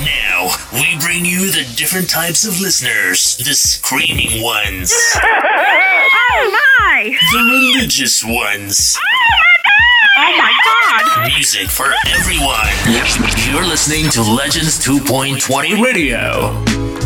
Now, we bring you the different types of listeners. The screaming ones. Oh my! The religious ones. Oh my god! Music for everyone. You're listening to Legends 2.20 Radio.